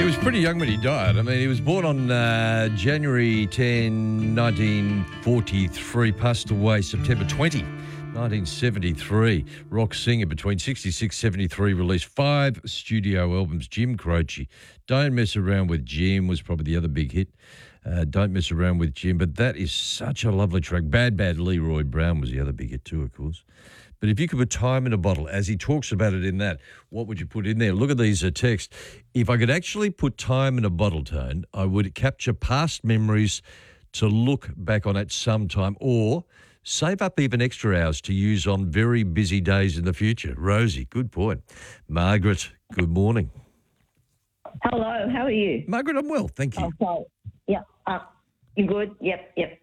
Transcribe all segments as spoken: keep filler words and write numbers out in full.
He was pretty young when he died. I mean, he was born on uh, January tenth, nineteen forty-three, passed away September twentieth, nineteen seventy-three. Rock singer between sixty-six and seventy-three, released five studio albums. Jim Croce, Don't Mess Around with Jim was probably the other big hit. Uh, Don't Mess Around with Jim, but that is such a lovely track. Bad Bad Leroy Brown was the other big hit too, of course. But if you could put time in a bottle, as he talks about it in that, what would you put in there? Look at these uh, texts. If I could actually put time in a bottle, Tone, I would capture past memories to look back on at some time, or save up even extra hours to use on very busy days in the future. Rosie, good point. Margaret, good morning. Hello, how are you? Margaret, I'm well, thank you. Okay, yeah, uh, you good? Yep, yep.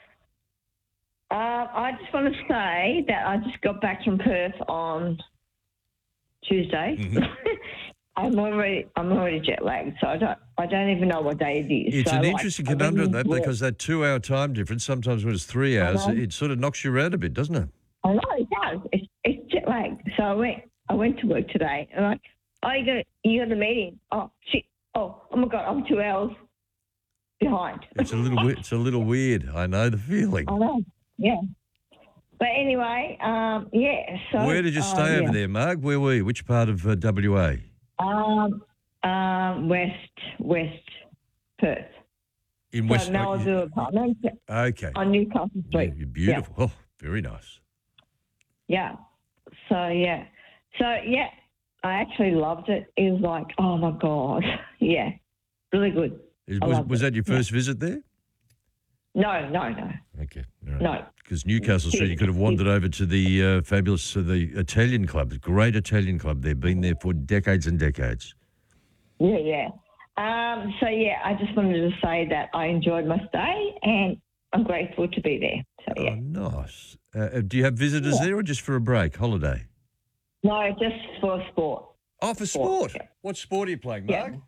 Uh, I just want to say that I just got back from Perth on Tuesday. Mm-hmm. I'm already I'm already jet lagged, so I don't I don't even know what day it is. It's so, an like, interesting conundrum, that, because that two-hour time difference, sometimes when it's three hours, it sort of knocks you around a bit, doesn't it? I know, it does. It's, it's jet lagged. So I went I went to work today, and I'm like, oh, you got you got the meeting? Oh shit! Oh, oh my god, I'm two hours behind. It's a little it's a little weird. I know the feeling. I know. Yeah. But anyway, um, yeah. So where did you stay uh, over yeah. there, Mark? Where were you? Which part of uh, W A? Um, um, West, West Perth. In so West. Malibu oh, apartments. Okay. On Newcastle Street. Yeah, you're beautiful. Yeah. Oh, very nice. Yeah. So yeah. So yeah, I actually loved it. It was like, oh my god, yeah, really good. Is, was was it. that your first yeah. visit there? No, no, no. Okay. Right. No. Because Newcastle Street, you could have wandered over to the uh, fabulous, uh, the Italian club, the great Italian club. They've been there for decades and decades. Yeah, yeah. Um, so, yeah, I just wanted to say that I enjoyed my stay and I'm grateful to be there. So, yeah. Oh, nice. Uh, do you have visitors yeah. there or just for a break, holiday? No, just for sport. Oh, for sport? sport. Yeah. What sport are you playing, Mark? Yeah.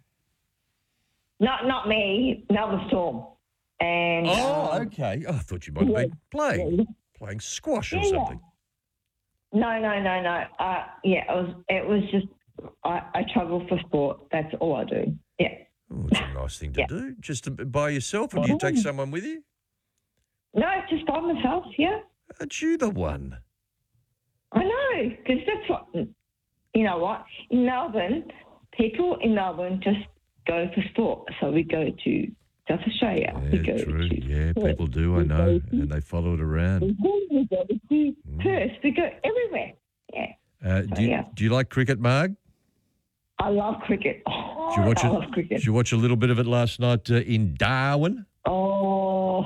Not, not me, Melbourne Storm. And, oh, um, okay. Oh, I thought you might yeah, be playing, yeah. playing squash or yeah, something. Yeah. No, no, no, no. Uh, yeah, it was. It was just I, I travel for sport. That's all I do. Yeah. Oh, it's a nice thing to yeah. do. Just to, by yourself, or do you take someone with you? No, just by myself. Yeah. Aren't you the one? I know, because that's what you know. What in Melbourne, people in Melbourne just go for sport. So we go to South Australia. Yeah, we go true. To, yeah, people do, I know, and they follow it around. We go to Perth. We go everywhere. Yeah. Uh, so, do, you, yeah. do you like cricket, Marg? I love cricket. Oh, did you watch I it, love cricket. Did you watch a little bit of it last night uh, in Darwin? Oh,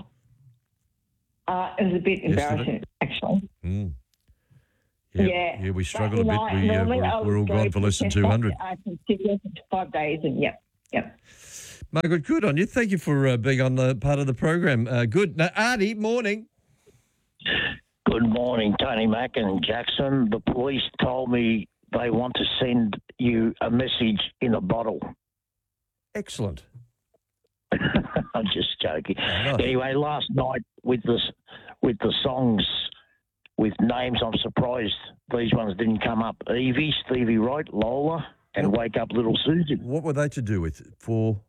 uh, it was a bit embarrassing, Yesterday? actually. Mm. Yeah, yeah. Yeah, we struggled but, a bit. We, uh, we're, we're all gone for less than two hundred. I can sit there for five days and, yep, yep. Margaret, good on you. Thank you for uh, being on the part of the program. Uh, good. Now, Artie, morning. Good morning, Tony Mack and Jackson. The police told me they want to send you a message in a bottle. Excellent. I'm just joking. Oh, nice. Anyway, last night with the, with the songs with names, I'm surprised these ones didn't come up. Evie, Stevie Wright, Lola, and Wake Up Little Susan. What were they to do with for?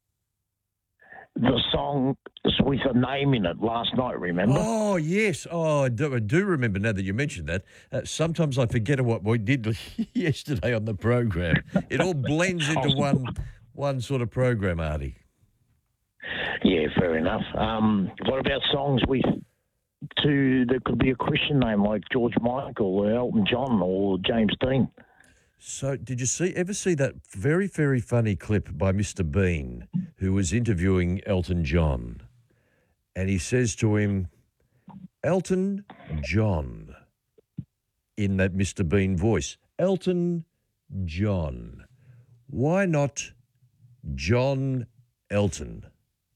The song with a name in it last night, remember? Oh, yes. Oh, I do, I do remember now that you mentioned that. Uh, sometimes I forget what we did yesterday on the program. It all blends into one one sort of program, Artie. Yeah, fair enough. Um, what about songs with two that could be a Christian name like George Michael or Elton John or James Dean? So did you see ever see that very, very funny clip by Mister Bean who was interviewing Elton John? And he says to him, Elton John, in that Mister Bean voice, Elton John. Why not John Elton?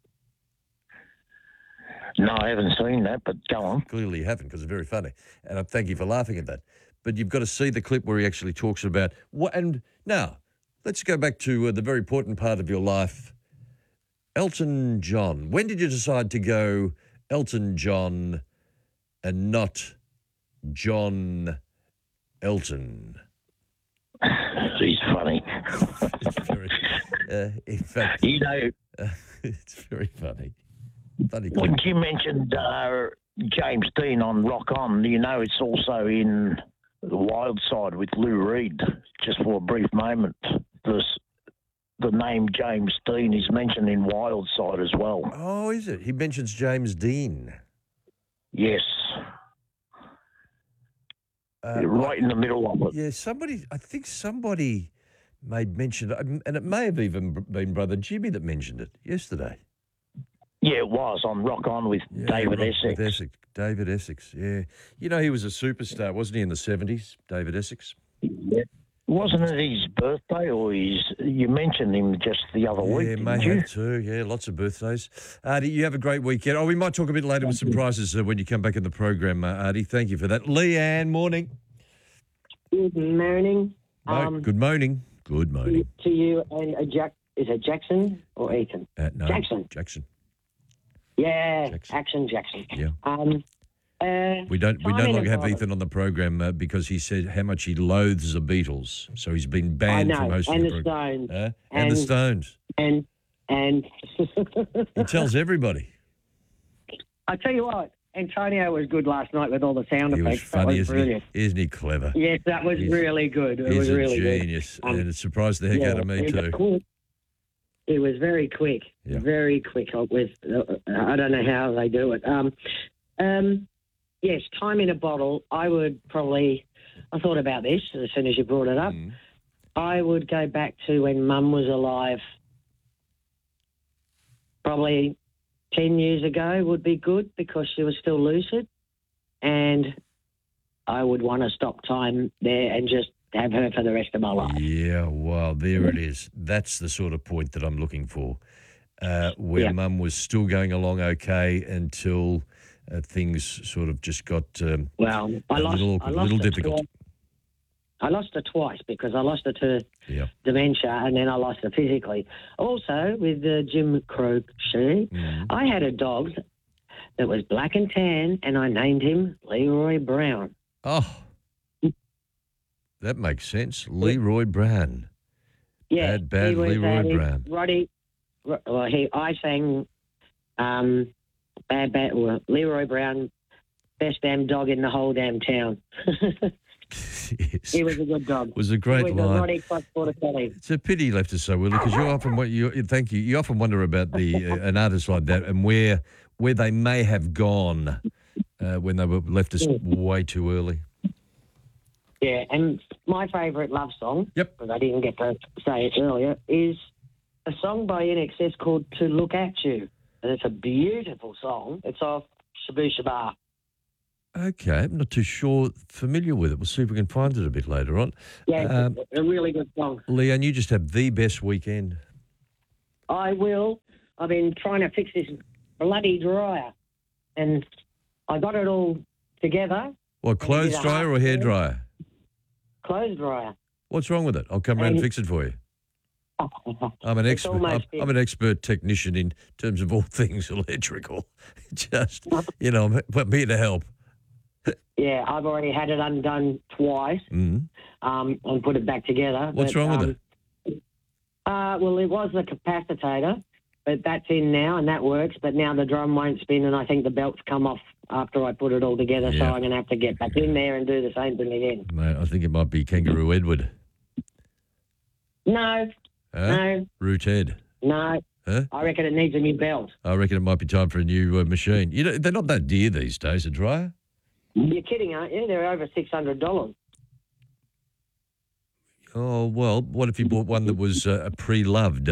No, I haven't seen that, but go on. Clearly you haven't, because it's very funny. And I thank you for laughing at that. But you've got to see the clip where he actually talks about what. And now, let's go back to uh, the very important part of your life, Elton John. When did you decide to go Elton John and not John Elton? He's funny. very, uh, Uh, in fact, You know, uh, it's very funny. Funny. when Jim mentioned uh, James Dean on Rock On, you know it's also in The Wild Side with Lou Reed, just for a brief moment. This, the name James Dean is mentioned in Wild Side as well. Oh, is it? He mentions James Dean. Yes. Uh, right in the middle of it. Yeah, somebody, I think somebody made mention, and it may have even been Brother Jimmy that mentioned it yesterday. Yeah, it was on Rock On with Yeah, David Rock- Essex. with Essex. David Essex, yeah. You know, he was a superstar, wasn't he, in the seventies, David Essex? Yeah. Wasn't it his birthday or his... You mentioned him just the other Yeah, week, may didn't you? have too. Yeah, lots of birthdays. Artie, you have a great weekend. Oh, we might talk a bit later with some prizes uh, when you come back in the program, uh, Artie. Thank you for that. Leanne, morning. Good morning. Mo- Um, Good morning. Good morning. To you and uh, Jack. Is it Jackson or Ethan? Uh, no, Jackson. Jackson. Yeah, Jackson. Action Jackson. Yeah. Um, uh, We don't we no timing longer have and Ethan on the program uh, because he said how much he loathes the Beatles. So he's been banned I from know, hosting and the the program. Stones. Uh, and, the And- Stones. and and He tells everybody. I tell you what, Antonio was good last night with all the sound He was effects. funny, that was isn't brilliant. he? Isn't he clever? Yes, that was He's- really good. It He's was a really genius, Um, and it surprised the heck good. out of me it too. was- It was very quick, Yeah. very quick. With uh, I don't know how they do it. Um, um, yes, time in a bottle. I would probably. I thought about this as soon as you brought it up. Mm. I would go back to when Mum was alive. Probably ten years ago would be good because she was still lucid, and I would want to stop time there and just have her for the rest of my life. Yeah, well, there it is. That's the sort of point that I'm looking for, uh, where Yeah. Mum was still going along okay until uh, things sort of just got um, Well, I a lost. little I awkward, a lost little her difficult. twice. I lost her twice because I lost her to Yeah. dementia and then I lost her physically. Also, with the Jim Croce, Mhm. I had a dog that was black and tan, and I named him Leroy Brown. Oh, that makes sense. Leroy Brown. Yeah, Bad, bad he was Leroy a Brown. Roddy. Ro- Well, he I sang, um, bad bad well, Leroy Brown, best damn dog in the whole damn town. Yes. He was a good dog. was a great he was line. a Roddy cross border collie. It's a pity you left us so early because you often what you thank you. You often wonder about the uh, an artist like that and where where they may have gone uh, when they were left us way too early. Yeah, and my favourite love song, Yep. because I didn't get to say it earlier, is a song by I N X S called To Look At You. And it's a beautiful song. It's off Shabu Shabar. Okay, I'm not too sure familiar with it. We'll see if we can find it a bit later on. Yeah, it's Um, a really good song. Leanne, you just have the best weekend. I will. I've been trying to fix this bloody dryer. And I got it all together. What, clothes a dryer or half hair day. dryer? Clothes dryer. What's wrong with it? I'll come round and Um, fix it for you. I'm an It's expert. almost I'm, I'm an expert technician in terms of all things electrical. Just, you know, I'm, I'm here to help. Yeah, I've already had it undone twice Mm. um, and put it back together. What's but, wrong with um, it? Uh, well, it was the capacitator, but that's in now and that works. But now the drum won't spin, and I think the belt's come off after I put it all together. So Yeah. I'm going to have to get back in there and do the same thing again. Mate, I think it might be Kangaroo Edward. No, Huh? no, Root Ed. no. Huh? I reckon it needs a new belt. I reckon it might be time for a new uh, machine. You know, they're not that dear these days, a dryer. You're kidding, aren't you? They're over six hundred dollars. Oh, well, what if you bought one that was uh, pre-loved?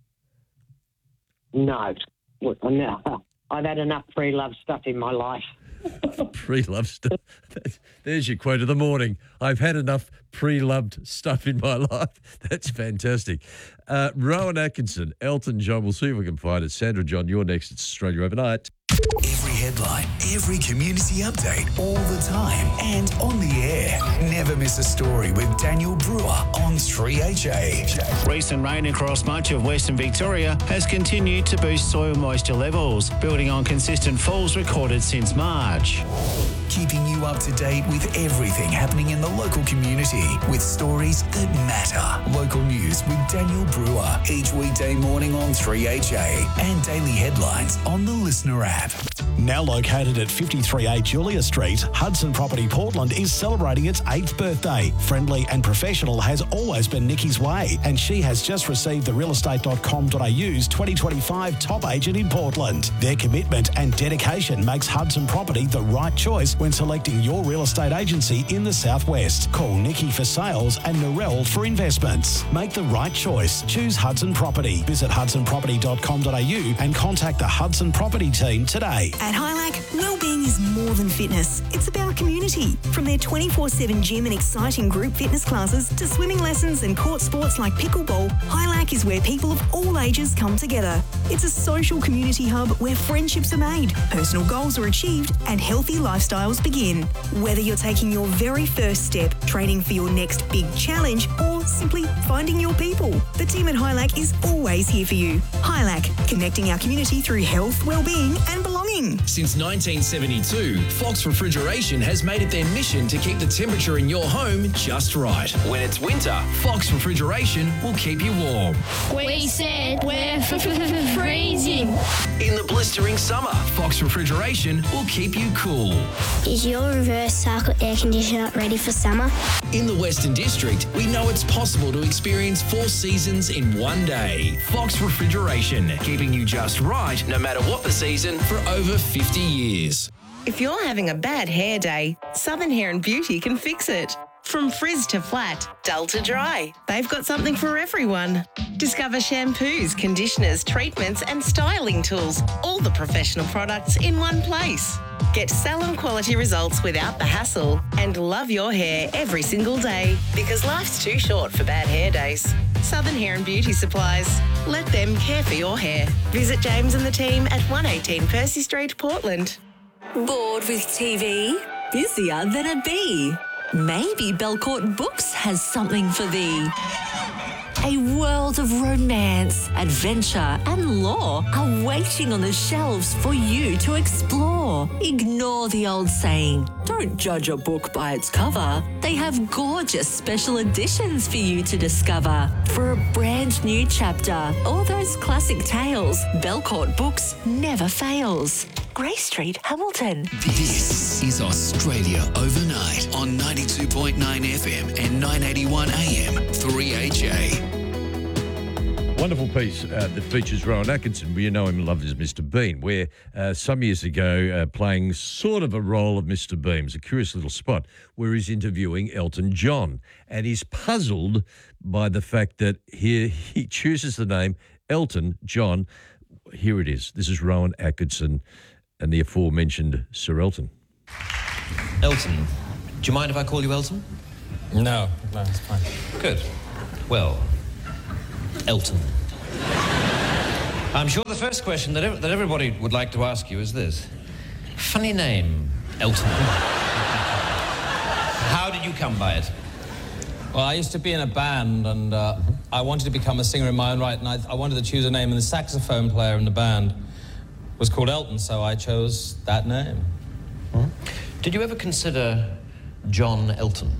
No, Look, no. I've had enough pre-love stuff in my life. Pre-loved stuff. There's your quote of the morning. I've had enough pre-loved stuff in my life. That's fantastic. Uh, Rowan Atkinson, Elton John. We'll see if we can find it. Sandra John, you're next. It's Australia Overnight. Every headline, every community update, all the time, and on the air. Never miss a story with Daniel Brewer on three H A. Recent rain across much of Western Victoria has continued to boost soil moisture levels, building on consistent falls recorded since March. keeping you up to date with everything happening in the local community with stories that matter. Local news with Daniel Brewer each weekday morning on three H A and daily headlines on the Listener app. Now located at fifty-three A Julia Street, Hudson Property Portland is celebrating its eighth birthday. Friendly and professional has always been Nikki's way, and she has just received the real estate dot com dot a u's twenty twenty-five top agent in Portland. Their commitment and dedication makes Hudson Property the right choice when selecting your real estate agency in the southwest. Call Nikki for sales and Narelle for investments. Make the right choice. Choose Hudson Property. Visit hudson property dot com dot a u and contact the Hudson Property team today. At Highlight, wellbeing is more than fitness. It's about community. From their twenty-four seven gym and exciting group fitness classes to swimming lessons and court sports like pickleball, Highlight is where people of all ages come together. It's a social community hub where friendships are made, personal goals are achieved, and healthy lifestyles begin. Whether you're taking your very first step, training for your next big challenge, or simply finding your people, the team at Highlight is always here for you. Highlight, connecting our community through health, wellbeing, and belonging. Since nineteen seventy-two, Fox Refrigeration has made it their mission to keep the temperature in your home just right. When it's winter, Fox Refrigeration will keep you warm. We said we're f- f- f- freezing. In the blistering summer, Fox Refrigeration will keep you cool. Is your reverse cycle air conditioner ready for summer? In the Western District, we know it's possible to experience four seasons in one day. Fox Refrigeration, keeping you just right no matter what the season for over fifty years. If you're having a bad hair day, Southern Hair and Beauty can fix it. From frizz to flat, dull to dry, they've got something for everyone. Discover shampoos, conditioners, treatments and styling tools, all the professional products in one place. Get salon quality results without the hassle and love your hair every single day because life's too short for bad hair days. Southern Hair and Beauty Supplies. Let them care for your hair. Visit James and the team at one eighteen Percy Street, Portland. Bored with T V? Busier than a bee? Maybe Belcourt Books has something for thee. A world of romance, adventure and lore are waiting on the shelves for you to explore. Ignore the old saying, don't judge a book by its cover. They have gorgeous special editions for you to discover. For a brand new chapter, all those classic tales, Belcourt Books never fails. Grey Street, Hamilton. This is Australia Overnight on ninety-two point nine F M and nine eighty-one A M three H A. Wonderful piece uh, that features Rowan Atkinson. We know him and love as Mister Bean, where uh, some years ago, uh, playing sort of a role of Mister Bean. It's a curious little spot where he's interviewing Elton John, and he's puzzled by the fact that here he chooses the name Elton John. Here it is. This is Rowan Atkinson and the aforementioned Sir Elton. Elton, do you mind if I call you Elton? No, no, it's fine. Good. Well, Elton. I'm sure the first question that, ev- that everybody would like to ask you is this. Funny name, Elton. How did you come by it? Well, I used to be in a band, and uh, I wanted to become a singer in my own right, and I, I wanted to choose a name, and the saxophone player in the band was called Elton, so I chose that name. Hmm? Did you ever consider John Elton?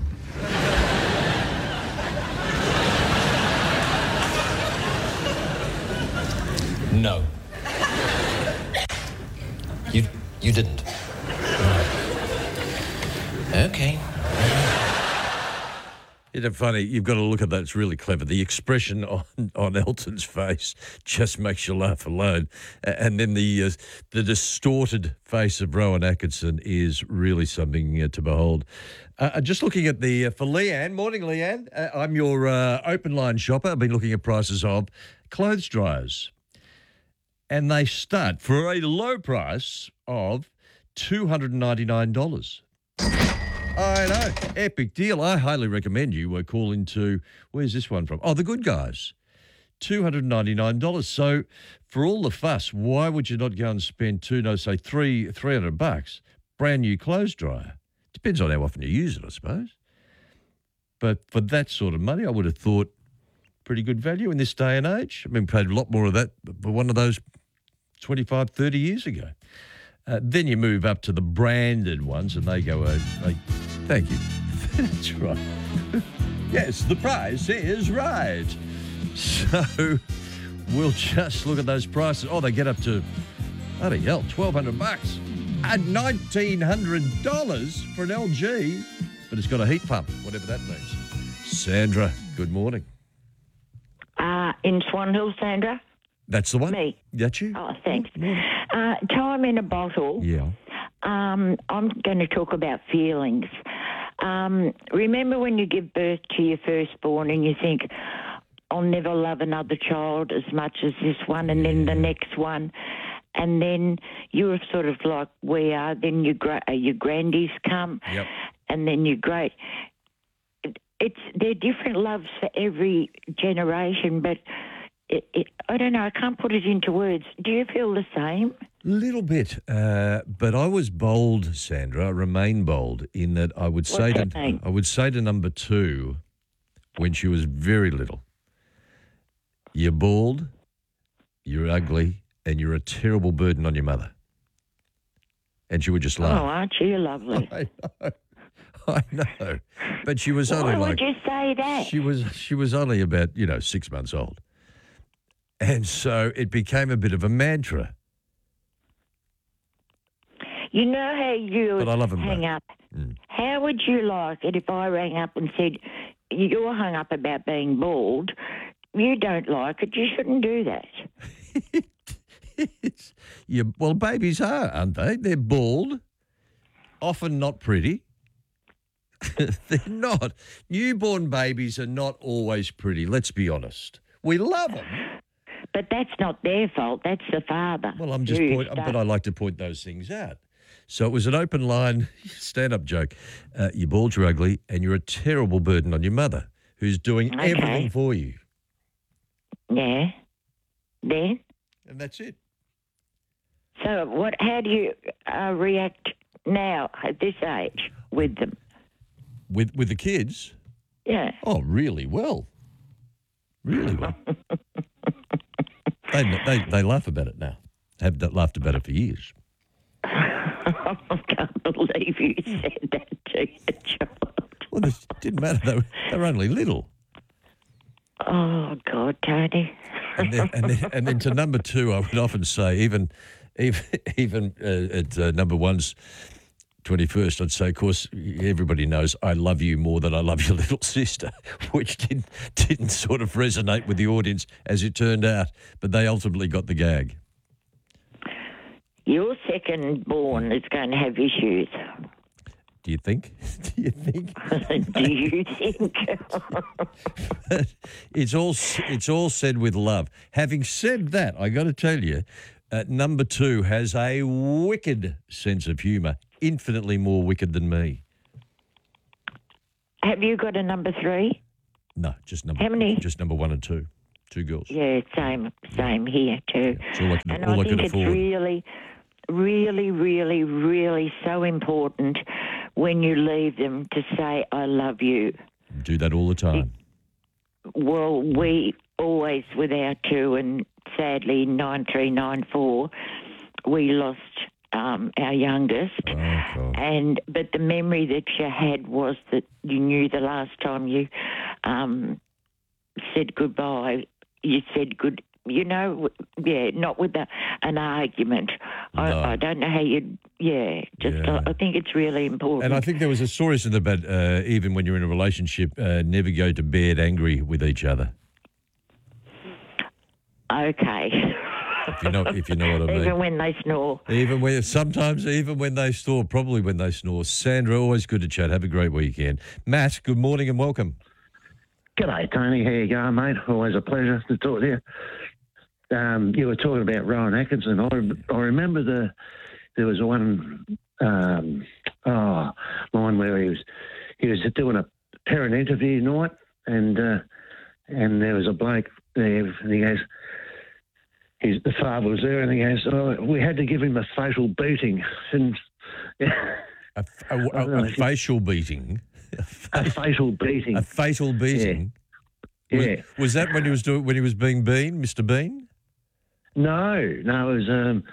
No. You you didn't? No. Okay. Isn't it funny? You've got to look at that. It's really clever. The expression on, on Elton's face just makes you laugh alone. And then the uh, the distorted face of Rowan Atkinson is really something uh, to behold. Uh, just looking at the, uh, for Leanne. Morning, Leanne. Uh, I'm your uh, open line shopper. I've been looking at prices of clothes dryers. And they start for a low price of two hundred ninety-nine dollars. I know. Epic deal. I highly recommend you uh, call into, where's this one from? Oh, The Good Guys. two hundred ninety-nine dollars. So for all the fuss, why would you not go and spend two, no, say three, three hundred bucks, brand new clothes dryer? Depends on how often you use it, I suppose. But for that sort of money, I would have thought pretty good value in this day and age. I mean, paid a lot more of that for one of those twenty-five, thirty years ago. Uh, then you move up to the branded ones and they go, uh, like, thank you. That's right. Yes, the price is right. So we'll just look at those prices. Oh, they get up to, bloody hell, twelve hundred bucks and nineteen hundred dollars for an L G, but it's got a heat pump, whatever that means. Sandra, good morning. Uh, in Swan Hill, Sandra? That's the one? Me. That's you? Oh, thanks. Uh, time in a bottle. Yeah. Um, I'm going to talk about feelings. Um, remember when you give birth to your firstborn and you think, I'll never love another child as much as this one, and then the next one, and then you're sort of like we are, then your, gra- uh, your grandies come, yep. and then your great... It, it's they're different loves for every generation, but... It, it, I don't know, I can't put it into words. Do you feel the same? Little bit, uh, but I was bold, Sandra. I remain bold in that I would say What's to that mean? I would say to number two, when she was very little, you're bald, you're ugly, and you're a terrible burden on your mother. And she would just laugh. Oh, aren't you lovely? I know, I know. But she was Why only would like you say that? she was she was only about you know six months old. And so it became a bit of a mantra. You know how you But I love 'em hang both. up? Mm. How would you like it if I rang up and said, you're hung up about being bald, you don't like it, you shouldn't do that? You, well, babies are, aren't they? They're bald, often not pretty. They're not. Newborn babies are not always pretty, let's be honest. We love them. But that's not their fault, that's the father. Well, I'm just who point, started- but I like to point those things out. So it was an open line stand-up joke. Uh, you're bald, you're ugly, and you're a terrible burden on your mother, who's doing Okay. everything for you. Yeah. Then? And that's it. So what? How do you uh, react now at this age with them? With with the kids? Yeah. Oh, really well. Really well. they, they they laugh about it now. Have that laughed about it for years. I can't believe you said that to your child. Well, it didn't matter. They were, they were only little. Oh, God, Tony. And then, and, then, and then to number two, I would often say, even even, even uh, at uh, number one's twenty-first, I'd say, of course, everybody knows I love you more than I love your little sister, which didn't, didn't sort of resonate with the audience as it turned out, but they ultimately got the gag. Your second born is going to have issues. Do you think? Do you think? Do you think? it's all it's all said with love. Having said that, I got to tell you, uh, number two has a wicked sense of humour, infinitely more wicked than me. Have you got a number three? No, just number. How many? Just number one and two, two girls. Yeah, same, same here too. It's all I can, and all I I think can it's afford. really, really, really, really so important when you leave them to say, I love you. Do that all the time. Well, we always, with our two, and sadly, nine three nine four, we lost um, our youngest. Oh, God. And but the memory that you had was that you knew the last time you um, said goodbye, you said good. You know, yeah, not with a, an argument. No. I, I don't know how you. Yeah, just Yeah. I, I think it's really important. And I think there was a story in about uh, even when you're in a relationship, uh, never go to bed angry with each other. Okay. If you know, if you know what I mean. Even when they snore. Even when sometimes, even when they snore, probably when they snore. Sandra, always good to chat. Have a great weekend. Matt, good morning and welcome. G'day, Tony. How you going, mate? Always a pleasure to talk to you. Um, you were talking about Rowan Atkinson. I, I remember the there was one um, oh line where he was he was doing a parent interview night, and uh, and there was a bloke there, and he goes, his, the father was there, and he goes, oh, we had to give him a facial beating, and a, a, a, a facial beating. A facial beating. A fatal beating. Yeah. Was, yeah. was that when he was doing when he was being Bean, Mister Bean? No, no, it was um,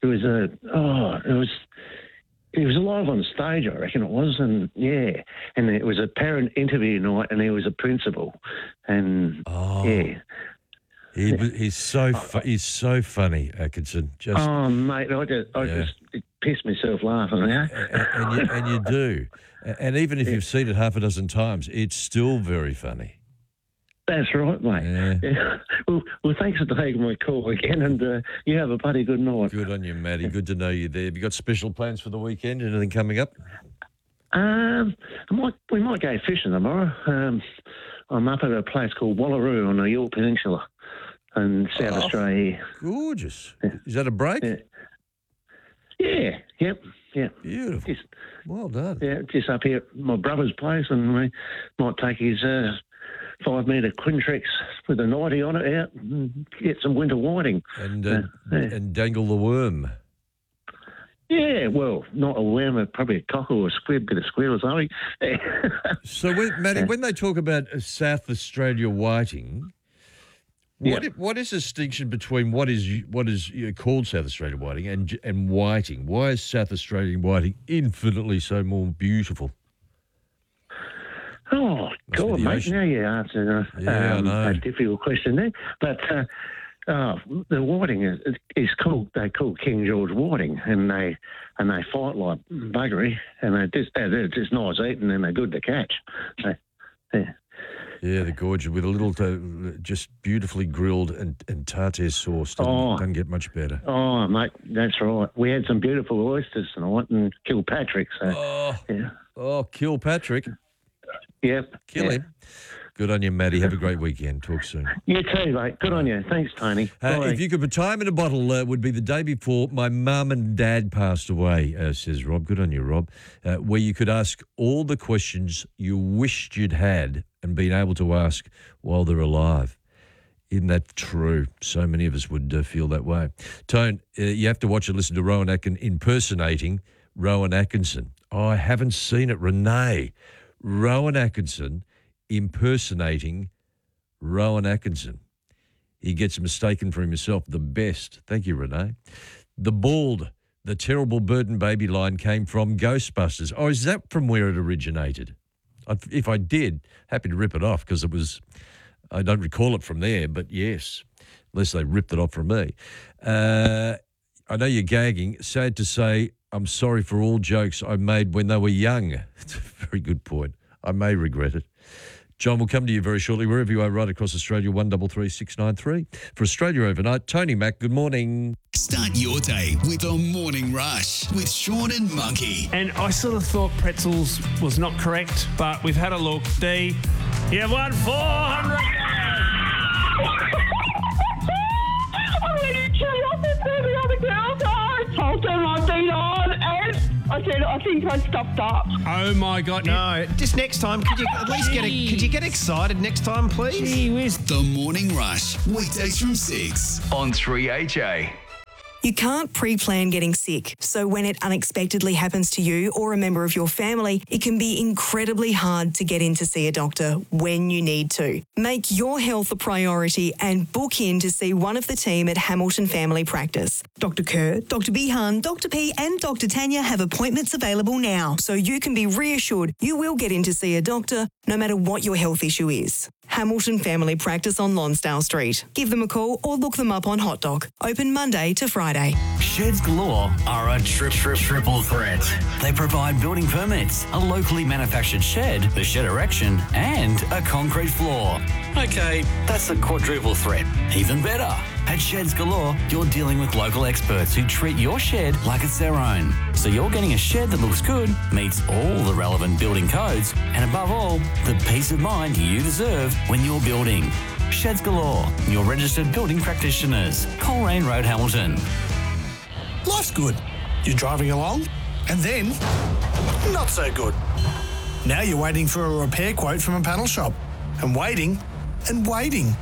it was a oh, it was. He was live on stage, I reckon it was, and yeah, and it was a parent interview night, and he was a principal, and oh, yeah, he, he's so fu- he's so funny, Atkinson. Just oh mate, I just I yeah. just it pissed myself laughing. Yeah, and, and, you, and you do, and even if you've seen it half a dozen times, it's still very funny. That's right, mate. Yeah. Yeah. Well, well, thanks for taking my call again, and uh, you have a bloody good night. Good on you, Matty. Good to know you there. Have you got special plans for the weekend? Anything coming up? Um, I might, we might go fishing tomorrow. Um, I'm up at a place called Wallaroo on the York Peninsula in South Oh, Australia. Gorgeous. Is that a break? Yeah. Yeah. Yep. Yeah. Beautiful. Just, well done. Yeah, just up here at my brother's place, and we might take his uh, five metre Quintrex with a ninety on it out and get some winter whiting. And uh, Uh, yeah. and dangle the worm. Yeah, well, not a worm, probably a cockle or a squid, bit of squid or something. So, when, Matty, when they talk about uh, South Australia whiting, what Yeah. i- what is the distinction between what is what is you know, called South Australia whiting and and whiting? Why is South Australian whiting infinitely so more beautiful? Oh, God, the mate, ocean. now you answered a, Yeah, I um, know. a difficult question there. But uh, oh, the whiting is, is called, they call King George whiting, and they and they fight like buggery, and they're just, they're just nice eating, and they're good to catch. So, yeah. Yeah, they're gorgeous with a little, uh, just beautifully grilled and, and tartare sauce. Doesn't, Oh. doesn't get much better. Oh, mate, that's right. We had some beautiful oysters tonight and Kilpatrick, so, Oh, yeah. oh, kill Patrick. Yep. Kill yeah. him. Good on you, Matty. Have a great weekend. Talk soon. You too, mate. Good on you. Thanks, Tony. Uh, Bye. if you could put time in a bottle, uh, would be the day before my mum and dad passed away, uh, says Rob. Good on you, Rob. Uh, where you could ask all the questions you wished you'd had and been able to ask while they're alive. Isn't that true? So many of us would uh, feel that way. Tone, uh, you have to watch and listen to Rowan Atkin impersonating Rowan Atkinson. Oh, I haven't seen it. Renee. Rowan Atkinson impersonating Rowan Atkinson. He gets mistaken for himself. The best. Thank you, Renee. The bald, the terrible Burton baby line came from Ghostbusters. Oh, is that from where it originated? I- If I did, happy to rip it off because it was, I don't recall it from there, but yes, unless they ripped it off from me. Uh, I know you're gagging. Sad to say, I'm sorry for all jokes I made when they were young. It's a very good point. I may regret it. John, will come to you very shortly, wherever you are, right across Australia, one three three six nine three. For Australia Overnight, Tony Mack, good morning. Start your day with the Morning Rush with Sean and Monkey. And I sort of thought pretzels was not correct, but we've had a look. D, you won four hundred. I went into the office with the other girls. I told them I'd been on, and I said I think I stopped up. Oh my God! No, just next time. Could you at least get a, could you get excited next time, please? The Morning Rush, weekdays from six on three H A. You can't pre-plan getting sick, so when it unexpectedly happens to you or a member of your family, it can be incredibly hard to get in to see a doctor when you need to. Make your health a priority and book in to see one of the team at Hamilton Family Practice. Doctor Kerr, Doctor Behan, Doctor P and Doctor Tanya have appointments available now, so you can be reassured you will get in to see a doctor no matter what your health issue is. Hamilton Family Practice on Lonsdale Street. Give them a call or look them up on Hot Dog. Open Monday to Friday. Sheds Galore are a tri- tri- triple threat. They provide building permits, a locally manufactured shed, the shed erection, and a concrete floor. Okay, that's a quadruple threat. Even better. At Sheds Galore, you're dealing with local experts who treat your shed like it's their own. So you're getting a shed that looks good, meets all the relevant building codes, and above all, the peace of mind you deserve when you're building. Sheds Galore, your registered building practitioners. Coleraine Road, Hamilton. Life's good. You're driving along, and then not so good. Now you're waiting for a repair quote from a panel shop, and waiting, and waiting.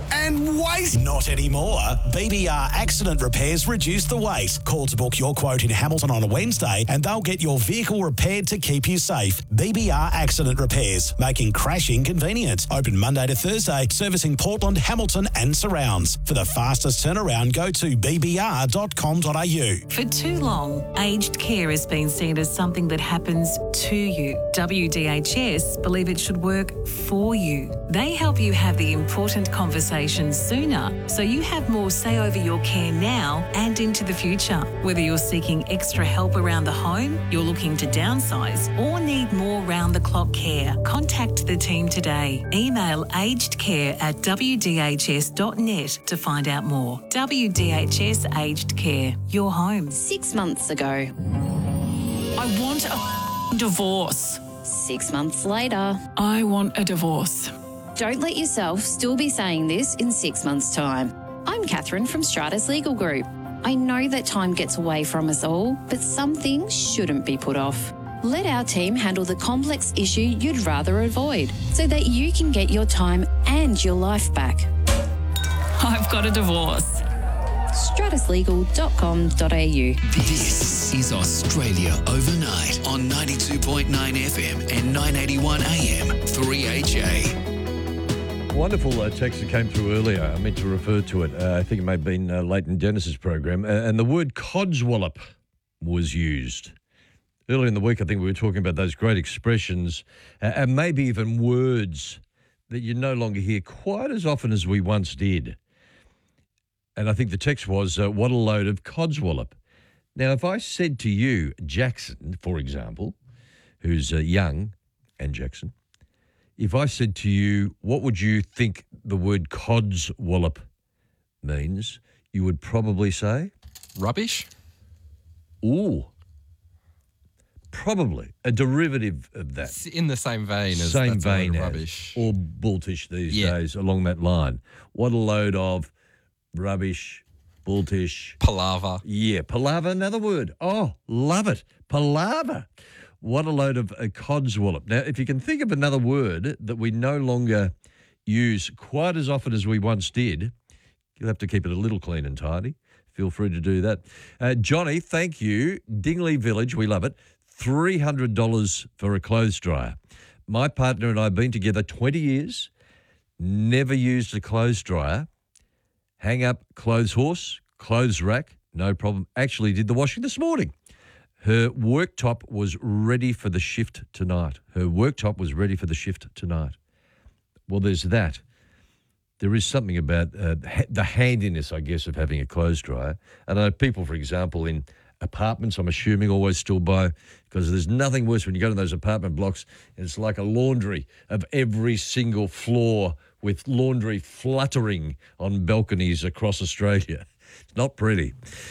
and wait. Not anymore. B B R Accident Repairs reduce the wait. Call to book your quote in Hamilton on a Wednesday and they'll get your vehicle repaired to keep you safe. B B R Accident Repairs, making crashing convenient. Open Monday to Thursday, servicing Portland, Hamilton and surrounds. For the fastest turnaround, go to b b r dot com dot a u. For too long, aged care has been seen as something that happens to you. W D H S believe it should work for you. They help you have the important conversations sooner, so you have more say over your care now and into the future. Whether you're seeking extra help around the home, you're looking to downsize, or need more round-the-clock care, contact the team today. Email agedcare at w d h s dot net to find out more. W D H S Aged Care, your home. Six months ago. I want a divorce. Six months later. I want a divorce. Don't let yourself still be saying this in six months' time. I'm Catherine from Stratus Legal Group. I know that time gets away from us all, but some things shouldn't be put off. Let our team handle the complex issue you'd rather avoid so that you can get your time and your life back. I've got a divorce. stratus legal dot com dot a u. This is Australia Overnight on ninety-two point nine F M and nine eighty-one A M three H A. Wonderful uh, text that came through earlier. I meant to refer to it. Uh, I think it may have been uh, Leighton Dennis's program. Uh, and the word codswallop was used. Earlier in the week, I think we were talking about those great expressions uh, and maybe even words that you no longer hear quite as often as we once did. And I think the text was, uh, what a load of codswallop. Now, if I said to you, Jackson, for example, who's uh, young, and Jackson, if I said to you, what would you think the word codswallop means, you would probably say? Rubbish? Ooh. Probably. A derivative of that. It's in the same vein as Same that's a load vein of as, rubbish. or bultish these Yeah. days, along that line. What a load of rubbish, bultish. Palaver. Yeah, palaver, another word. Oh, love it. Palaver. What a load of a codswallop. Now, if you can think of another word that we no longer use quite as often as we once did, you'll have to keep it a little clean and tidy. Feel free to do that. Uh, Johnny, thank you. Dingley Village, we love it. three hundred dollars for a clothes dryer. My partner and I have been together twenty years, never used a clothes dryer. Hang up clothes horse, clothes rack, no problem. Actually did the washing this morning. Her worktop was ready for the shift tonight. Her worktop was ready for the shift tonight. Well, there's that. There is something about uh, the handiness, I guess, of having a clothes dryer. And I know people, for example, in apartments, I'm assuming, always still buy, because there's nothing worse when you go to those apartment blocks, it's like a laundry of every single floor with laundry fluttering on balconies across Australia. It's not pretty.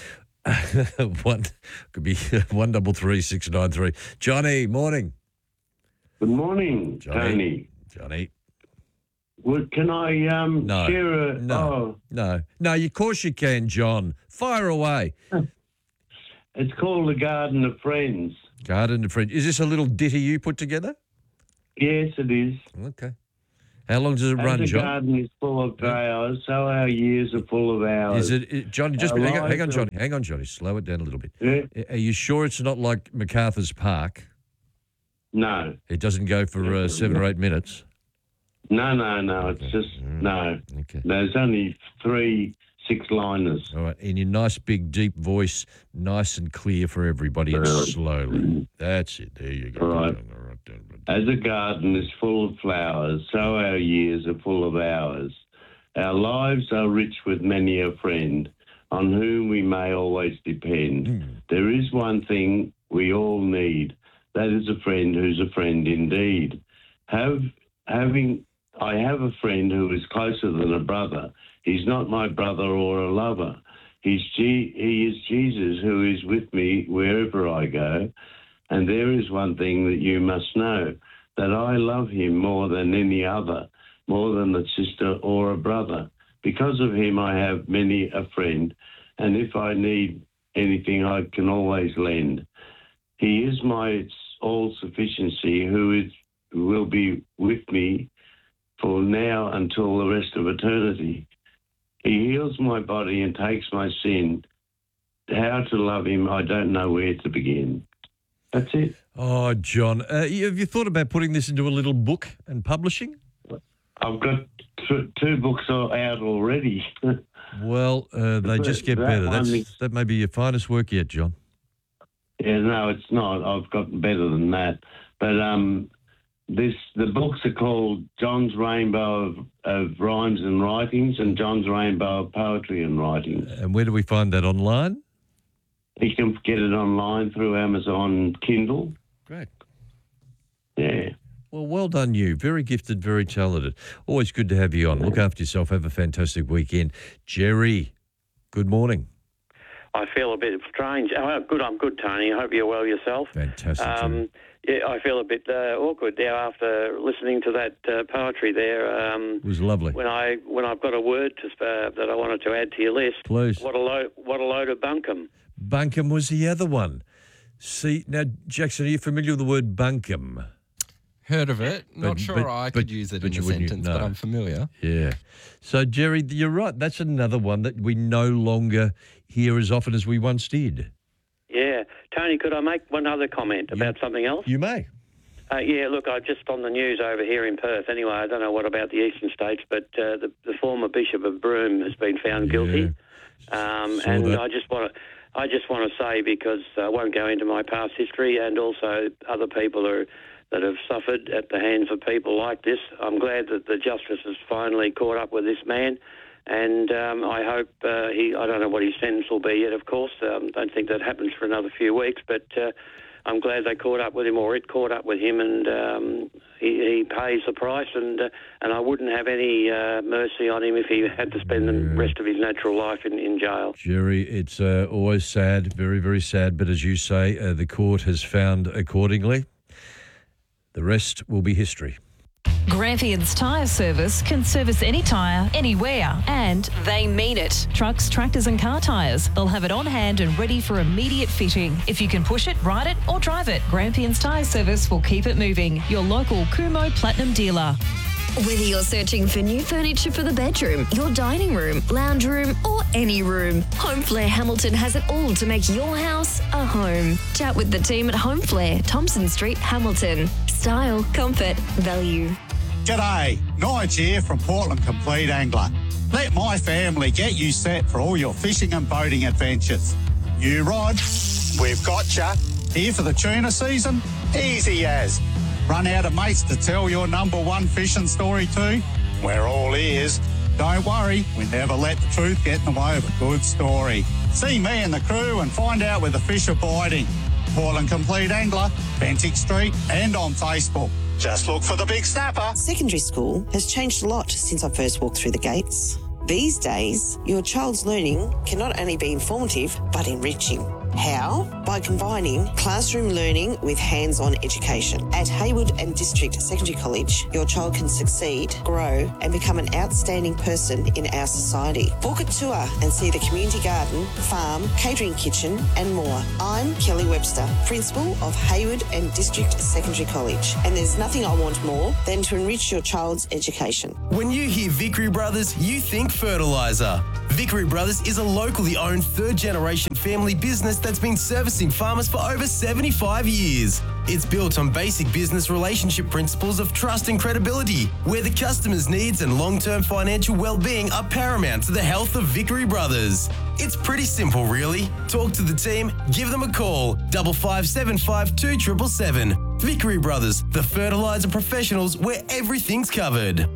one could be one double three six nine three. Johnny, morning. Good morning, Johnny. Tony. Johnny. Well, can I um, No. share a... No. Oh, No. No, of course you can, John. Fire away. it's called The Garden of Friends. Garden of Friends. Is this a little ditty you put together? Yes, it is. Okay. How long does it As run, the John? garden is full of flowers, so our years are full of hours. Is it, it Johnny? Just Our hang on, hang on, lives Johnny. are- Hang on, Johnny. Slow it down a little bit. Yeah. Are you sure it's not like MacArthur's Park? No. It doesn't go for uh, seven or eight minutes. No, no, no. It's just, no. Okay. There's only three six-liners. All right. In your nice, big, deep voice, nice and clear for everybody, and slowly. That's it. There you go. Right. As a garden is full of flowers, so our years are full of hours. Our lives are rich with many a friend on whom we may always depend. Hmm. There is one thing we all need. That is a friend who's a friend indeed. Have having I have a friend who is closer than a brother. He's not my brother or a lover. He's G- he is Jesus who is with me wherever I go. And there is one thing that you must know, that I love him more than any other, more than a sister or a brother. Because of him, I have many a friend, and if I need anything, I can always lend. He is my all-sufficiency, who is who will be with me for now until the rest of eternity. He heals my body and takes my sin. How to love him, I don't know where to begin. That's it. Oh, John, uh, have you thought about putting this into a little book and publishing? I've got t- two books out already. Well, uh, they just get That better. one That's is- that may be your finest work yet, John. Yeah, no, it's not. I've gotten better than that. But um, this the books are called John's Rainbow of, of Rhymes and Writings and John's Rainbow of Poetry and Writings. And where do we find that online? You can get it online through Amazon Kindle. Great. Yeah. Well, well done you. Very gifted, very talented. Always good to have you on. Look after yourself. Have a fantastic weekend. Jerry, good morning. I feel a bit strange. Oh, good, I'm good, Tony. I hope you're well yourself. Fantastic. Um, yeah, I feel a bit uh, awkward now after listening to that uh, poetry there. Um, it was lovely. When I when I've got a word to, uh, that I wanted to add to your list. Please. What a load! What a load of bunkum. Bunkum was the other one. See, now, Jackson, are you familiar with the word bunkum? Heard of it. Not But- sure but- I but- could use it but in you a wouldn't- sentence, no. but I'm familiar. Yeah. So, Jerry, you're right. That's another one that we no longer hear as often as we once did. Yeah, Tony. Could I make one other comment about something else? You may. Uh, yeah, look, I just on the news over here in Perth. Anyway, I don't know what about the eastern states, but uh, the, the former Bishop of Broome has been found guilty, um, Saw and that. I just want to, I just want to say, because I won't go into my past history, and also other people are that have suffered at the hands of people like this. I'm glad that the justice has finally caught up with this man, and um, I hope uh, he. I don't know what his sentence will be yet, of course. Um, don't think that happens for another few weeks, but. Uh, I'm glad they caught up with him, or it caught up with him, and um, he, he pays the price. And uh, and I wouldn't have any uh, mercy on him if he had to spend the rest of his natural life in, in jail. Jerry, it's uh, always sad, very, very sad. But as you say, uh, the court has found accordingly. The rest will be history. Grampians Tyre Service can service any tyre, anywhere, and they mean it. Trucks, tractors and car tyres. They'll have it on hand and ready for immediate fitting. If you can push it, ride it or drive it, Grampians Tyre Service will keep it moving. Your local Kumo Platinum dealer. Whether you're searching for new furniture for the bedroom, your dining room, lounge room, or any room, Homeflare Hamilton has it all to make your house a home. Chat with the team at Homeflare, Thompson Street, Hamilton. Style, comfort, value. G'day, Nige here from Portland Complete Angler. Let my family get you set for all your fishing and boating adventures. New rod, we've got ya. Here for the tuna season? Easy as. Run out of mates to tell your number one fishing story to? We're all ears. Don't worry, we never let the truth get in the way of a good story. See me and the crew and find out where the fish are biting. Portland Complete Angler, Bentinck Street and on Facebook. Just look for the big snapper. Secondary school has changed a lot since I first walked through the gates. These days, your child's learning can not only be informative, but enriching. How? By combining classroom learning with hands-on education. At Hayward and District Secondary College, your child can succeed, grow, and become an outstanding person in our society. Book a tour and see the community garden, farm, catering kitchen, and more. I'm Kelly Webster, Principal of Hayward and District Secondary College, and there's nothing I want more than to enrich your child's education. When you hear Vickery Brothers, you think fertiliser. Vickery Brothers is a locally owned third-generation family business that's been servicing farmers for over seventy-five years. It's built on basic business relationship principles of trust and credibility, where the customer's needs and long-term financial well-being are paramount to the health of Vickery Brothers. It's pretty simple, really. Talk to the team, give them a call, double five seven five two triple seven. Vickery Brothers, the fertiliser professionals where everything's covered.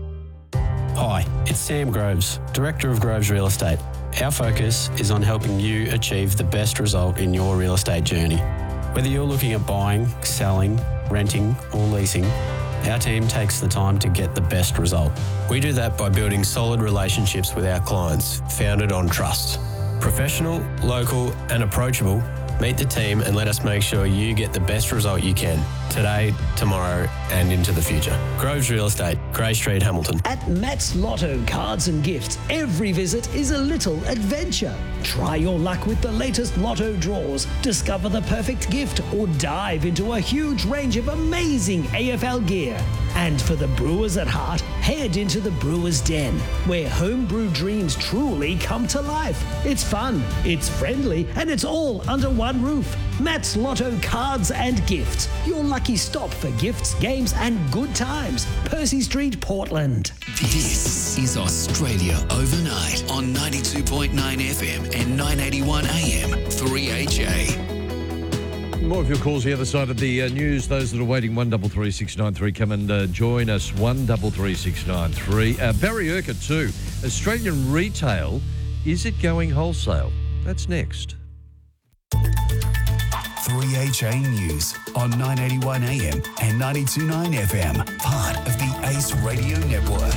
Hi, it's Sam Groves, Director of Groves Real Estate. Our focus is on helping you achieve the best result in your real estate journey. Whether you're looking at buying, selling, renting or leasing, our team takes the time to get the best result. We do that by building solid relationships with our clients, founded on trust. Professional, local and approachable, meet the team and let us make sure you get the best result you can. today, tomorrow and into the future. Groves Real Estate, Grey Street, Hamilton. At Matt's Lotto Cards and Gifts, every visit is a little adventure. Try your luck with the latest Lotto draws, discover the perfect gift, or dive into a huge range of amazing A F L gear. And for the brewers at heart, head into the Brewers Den, where homebrew dreams truly come to life. It's fun, it's friendly, and it's all under one roof. Matt's Lotto Cards and Gifts, your lucky stop for gifts, games, and good times. Percy Street, Portland. This is Australia Overnight on ninety-two point nine F M and nine eighty-one A M, three H A. More of your calls the other side of the uh, news. Those that are waiting, one double three six nine three, come and uh, join us. one double three six nine three. Uh, Barry Urquhart too. Australian retail, is it going wholesale? That's next. three H A News on nine eighty-one A M and ninety-two point nine F M, part of the Ace Radio Network.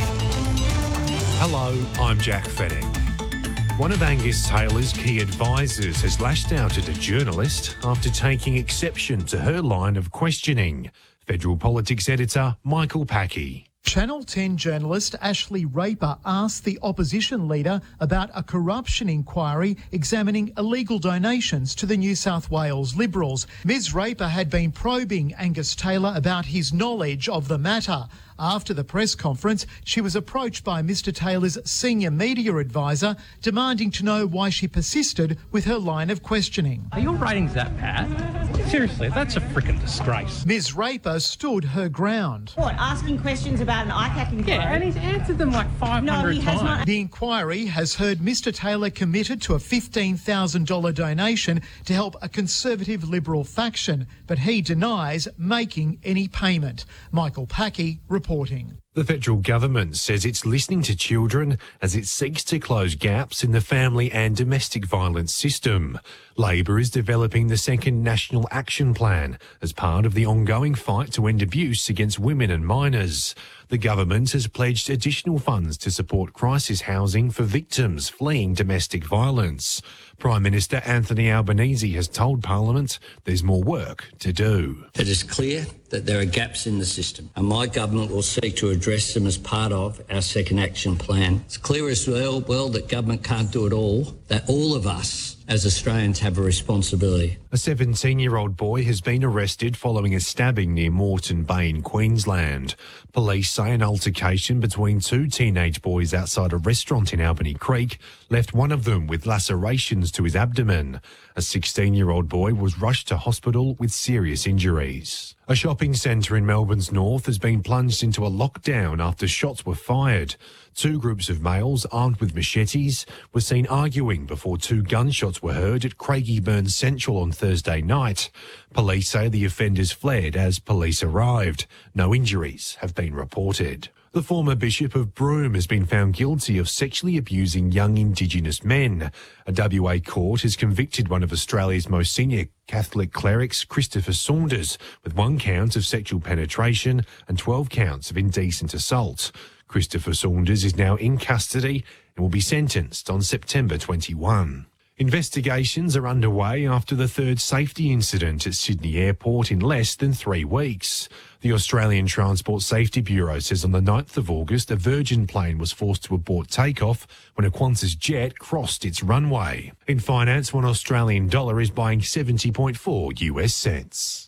Hello, I'm Jack Fenning. One of Angus Taylor's key advisors has lashed out at a journalist after taking exception to her line of questioning. Federal Politics editor Michael Packey. Channel ten journalist Ashley Raper asked the opposition leader about a corruption inquiry examining illegal donations to the New South Wales Liberals. Miz Raper had been probing Angus Taylor about his knowledge of the matter. After the press conference, she was approached by Mr Taylor's senior media advisor, demanding to know why she persisted with her line of questioning. Are your ratings that bad? Seriously, that's a frickin' disgrace. Miz Raper stood her ground. What, asking questions about an I C A C inquiry? Yeah, and he's answered them like five hundred no, he times. Has not. The inquiry has heard Mr Taylor committed to a fifteen thousand dollars donation to help a Conservative Liberal faction, but he denies making any payment. Michael Packey reporting. The federal government says it's listening to children as it seeks to close gaps in the family and domestic violence system. Labor is developing the second National Action Plan as part of the ongoing fight to end abuse against women and minors. The government has pledged additional funds to support crisis housing for victims fleeing domestic violence. Prime Minister Anthony Albanese has told Parliament there's more work to do. It is clear that there are gaps in the system, and my government will seek to address them as part of our second action plan. It's clear as well, well that government can't do it all, that all of us as Australians have a responsibility. A seventeen-year-old boy has been arrested following a stabbing near Moreton Bay in Queensland. Police say an altercation between two teenage boys outside a restaurant in Albany Creek left one of them with lacerations to his abdomen. A sixteen-year-old boy was rushed to hospital with serious injuries. A shopping centre in Melbourne's north has been plunged into a lockdown after shots were fired. Two groups of males armed with machetes were seen arguing before two gunshots were heard at Craigieburn Central on Thursday night. Police say the offenders fled as police arrived. No injuries have been reported. The former Bishop of Broome has been found guilty of sexually abusing young Indigenous men. A W A court has convicted one of Australia's most senior Catholic clerics, Christopher Saunders, with one count of sexual penetration and twelve counts of indecent assault. Christopher Saunders is now in custody and will be sentenced on September twenty-first. Investigations are underway after the third safety incident at Sydney Airport in less than three weeks. The Australian Transport Safety Bureau says on the ninth of August, a Virgin plane was forced to abort takeoff when a Qantas jet crossed its runway. In finance, one Australian dollar is buying seventy point four US cents.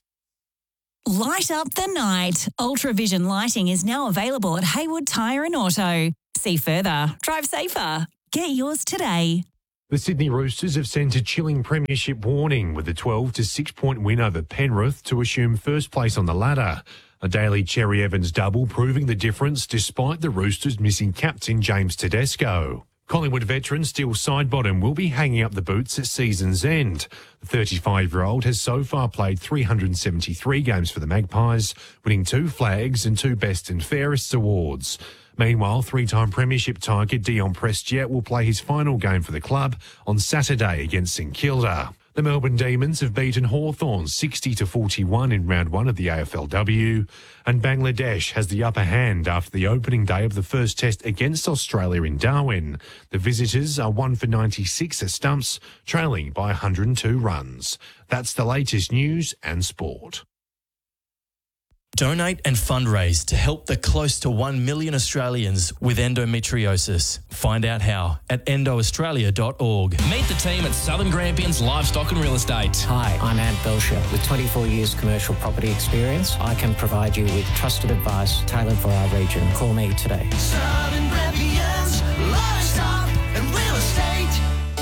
Light up the night. Ultravision lighting is now available at Haywood Tyre and Auto. See further. Drive safer. Get yours today. The Sydney Roosters have sent a chilling premiership warning with a twelve to six point win over Penrith to assume first place on the ladder. A Daly Cherry Evans double proving the difference despite the Roosters missing captain James Tedesco. Collingwood veteran Steele Sidebottom will be hanging up the boots at season's end. The thirty-five-year-old has so far played three hundred seventy-three games for the Magpies, winning two flags and two Best and Fairest awards. Meanwhile, three-time premiership target Dion Prestia will play his final game for the club on Saturday against St Kilda. The Melbourne Demons have beaten Hawthorn sixty to forty-one in round one of the A F L W, and Bangladesh has the upper hand after the opening day of the first test against Australia in Darwin. The visitors are one for ninety-six at stumps, trailing by one hundred two runs. That's the latest news and sport. Donate and fundraise to help the close to one million Australians with endometriosis. Find out how at endo australia dot org. Meet the team at Southern Grampians Livestock and Real Estate. Hi, I'm Ant Belcher. With twenty-four years commercial property experience, I can provide you with trusted advice tailored for our region. Call me today. Southern Grampians Livestock and Real Estate.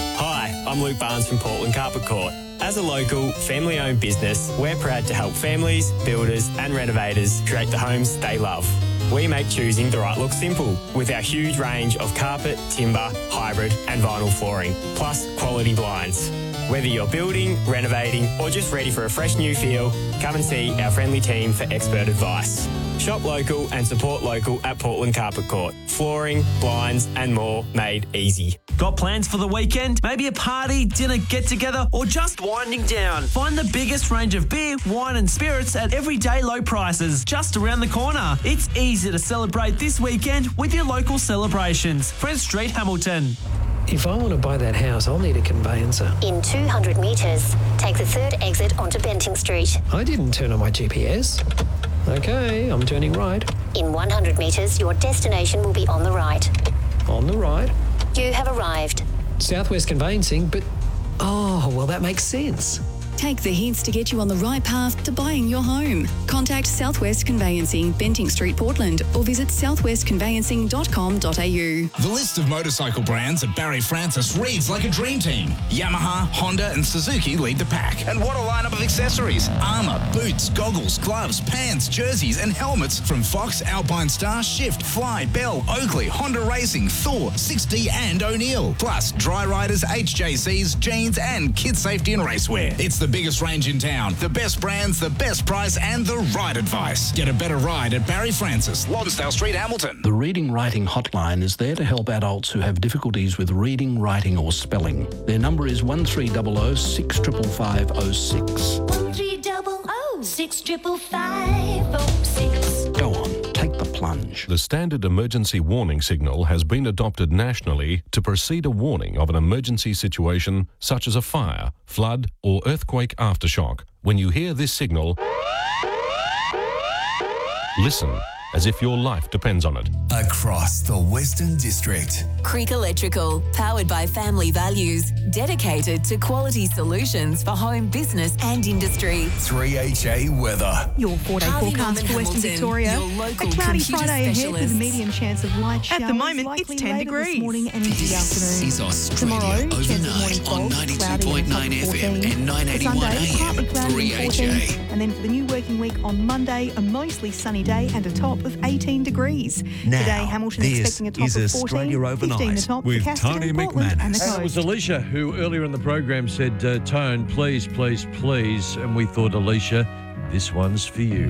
Hi, I'm Luke Barnes from Portland Carpet Court. As a local, family-owned business, we're proud to help families, builders and renovators create the homes they love. We make choosing the right look simple with our huge range of carpet, timber, hybrid and vinyl flooring, plus quality blinds. Whether you're building, renovating or just ready for a fresh new feel, come and see our friendly team for expert advice. Shop local and support local at Portland Carpet Court. Flooring, blinds and more made easy. Got plans for the weekend? Maybe a party, dinner, get-together, or just winding down? Find the biggest range of beer, wine and spirits at everyday low prices just around the corner. It's easy to celebrate this weekend with your local celebrations. Prince Street, Hamilton. If I want to buy that house, I'll need a conveyancer. In two hundred metres, take the third exit onto Benting Street. I didn't turn on my G P S. Okay, I'm turning right. In one hundred metres, your destination will be on the right. On the right. You have arrived. Southwest Conveyancing, but... Oh, well, that makes sense. Take the hints to get you on the right path to buying your home. Contact Southwest Conveyancing, Benting Street, Portland, or visit southwest conveyancing dot com dot a u. The list of motorcycle brands at Barry Francis reads like a dream team. Yamaha, Honda and Suzuki lead the pack. And what a lineup of accessories. Armour, boots, goggles, gloves, pants, jerseys and helmets from Fox, Alpine Star, Shift, Fly, Bell, Oakley, Honda Racing, Thor, six D and O'Neill. Plus Dry Riders, H J Cs, jeans and kid safety and racewear. It's the biggest range in town, the best brands, the best price and the right advice. Get a better ride at Barry Francis, Lonsdale Street, Hamilton. The Reading Writing Hotline is there to help adults who have difficulties with reading, writing or spelling. Their number is one three zero zero six five five zero oh six. one three zero zero six five five five oh six. Go on, take the plunge. The standard emergency warning signal has been adopted nationally to precede a warning of an emergency situation such as a fire, flood or earthquake aftershock. When you hear this signal, listen as if your life depends on it. Across the Western District. Creek Electrical, powered by family values, dedicated to quality solutions for home, business and industry. three H A weather. Your four-day forecast for Western Victoria. A cloudy Friday ahead with a medium chance of light showers. At the moment, it's ten degrees. This morning and into the afternoon. Is Australia Tomorrow, overnight on ninety-two point nine F M and nine eighty-one A M. three H A. And then for the new working week on Monday, a mostly sunny day and a top of eighteen degrees. Now, Today, Hamilton this expecting a top is of Australia fourteen, Overnight fifteen the top with for Castle, Tony Portland and the McManus. coast. It was Alicia who earlier in the program said, uh, Tone, please, please, please. And we thought, Alicia, this one's for you.